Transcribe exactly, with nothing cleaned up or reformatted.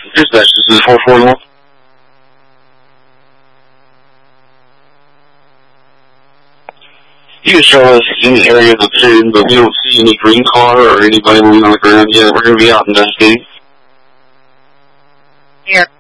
Dispatch, this is four four one. You can show us in the area of the pin, but we don't see any green car or anybody moving on the ground yet. We're going to be out investigating. Here.